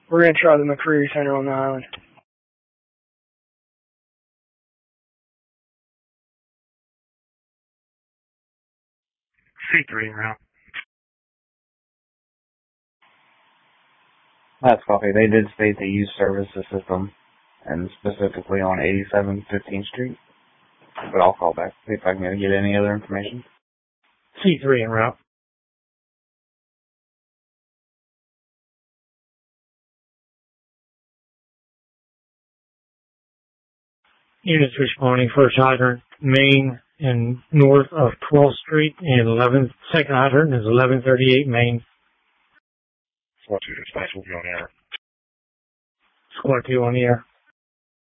We're going to try the McCreary Center on the island. C3 en route. That's copy. They did state they use service the system, and specifically on 87 15th Street. But I'll call back, see if I can get any other information. C3 en route. Units responding, first hydrant, Main and north of 12th Street, and second hydrant is 1138 Main. Squad 2 dispatch will be on air. Squad 2 on the air.